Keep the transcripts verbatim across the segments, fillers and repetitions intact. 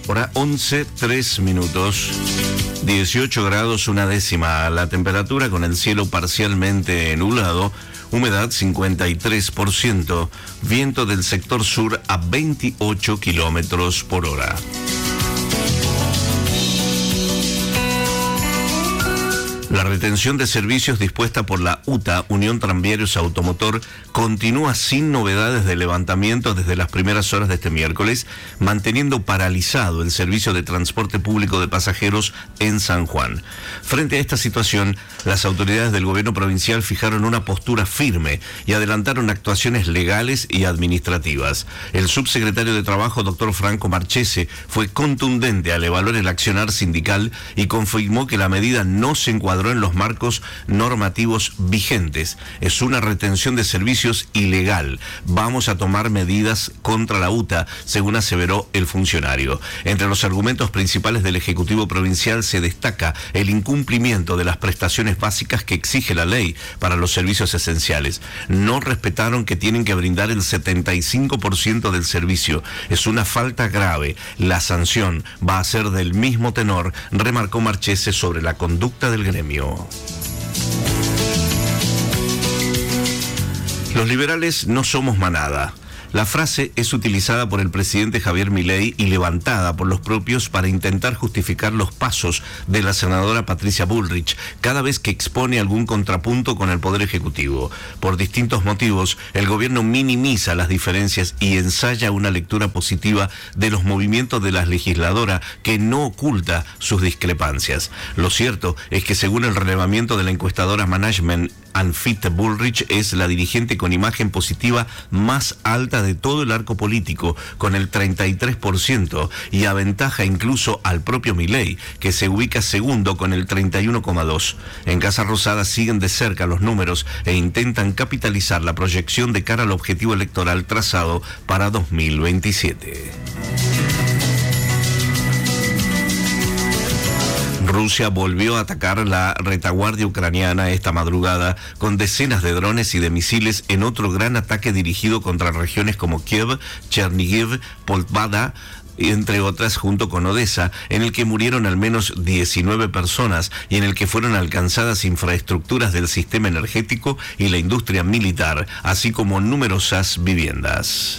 Hora once, tres minutos. dieciocho grados, una décima la temperatura, con el cielo parcialmente nublado. Humedad cincuenta y tres por ciento. Viento del sector sur a veintiocho kilómetros por hora. La retención de servicios dispuesta por la U T A, Unión Tranviarios Automotor, continúa sin novedades de levantamiento desde las primeras horas de este miércoles, manteniendo paralizado el servicio de transporte público de pasajeros en San Juan. Frente a esta situación, las autoridades del gobierno provincial fijaron una postura firme y adelantaron actuaciones legales y administrativas. El subsecretario de Trabajo, doctor Franco Marchese, fue contundente al evaluar el accionar sindical y confirmó que la medida no se encuadró en los marcos normativos vigentes. Es una retención de servicios ilegal. Vamos a tomar medidas contra la U T A, según aseveró el funcionario. Entre los argumentos principales del Ejecutivo Provincial se destaca el incumplimiento de las prestaciones básicas que exige la ley para los servicios esenciales. No respetaron que tienen que brindar el setenta y cinco por ciento del servicio. Es una falta grave. La sanción va a ser del mismo tenor, remarcó Marchese sobre la conducta del gremio. Los liberales no somos manada. La frase es utilizada por el presidente Javier Milei y levantada por los propios para intentar justificar los pasos de la senadora Patricia Bullrich cada vez que expone algún contrapunto con el Poder Ejecutivo. Por distintos motivos, el gobierno minimiza las diferencias y ensaya una lectura positiva de los movimientos de la legisladora que no oculta sus discrepancias. Lo cierto es que, según el relevamiento de la encuestadora Management and Fit, Bullrich es la dirigente con imagen positiva más alta de todo el arco político, con el treinta y tres por ciento, y aventaja incluso al propio Milei, que se ubica segundo con el treinta y uno coma dos por ciento. En Casa Rosada siguen de cerca los números e intentan capitalizar la proyección de cara al objetivo electoral trazado para dos mil veintisiete. Rusia volvió a atacar la retaguardia ucraniana esta madrugada con decenas de drones y de misiles en otro gran ataque dirigido contra regiones como Kiev, Chernihiv, Poltava, entre otras, junto con Odessa, en el que murieron al menos diecinueve personas y en el que fueron alcanzadas infraestructuras del sistema energético y la industria militar, así como numerosas viviendas.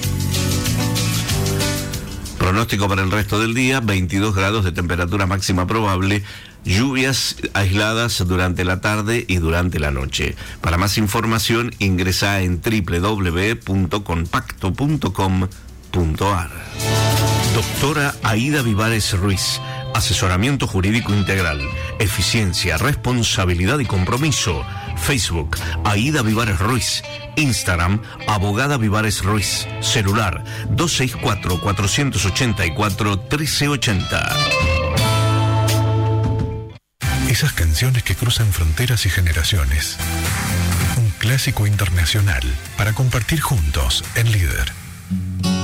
Pronóstico para el resto del día: veintidós grados de temperatura máxima probable, lluvias aisladas durante la tarde y durante la noche. Para más información, ingresa en doble u doble u doble u punto compacto punto com punto a r. Doctora Aida Vivares Ruiz, asesoramiento jurídico integral, eficiencia, responsabilidad y compromiso. Facebook, Aida Vivares Ruiz. Instagram, Abogada Vivares Ruiz. Celular, dos seis cuatro, cuatro ocho cuatro, uno tres ocho cero. Esas canciones que cruzan fronteras y generaciones. Un clásico internacional para compartir juntos en Líder.